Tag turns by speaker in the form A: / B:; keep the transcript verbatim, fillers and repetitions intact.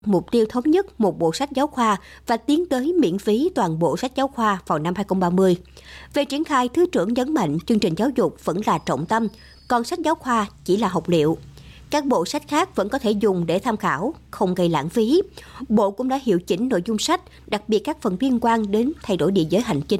A: mục tiêu thống nhất một bộ sách giáo khoa và tiến tới miễn phí toàn bộ sách giáo khoa vào năm hai không ba không. Về triển khai, Thứ trưởng nhấn mạnh chương trình giáo dục vẫn là trọng tâm, còn sách giáo khoa chỉ là học liệu. Các bộ sách khác vẫn có thể dùng để tham khảo, không gây lãng phí. Bộ cũng đã hiệu chỉnh nội dung sách, đặc biệt các phần liên quan đến thay đổi địa giới hành chính.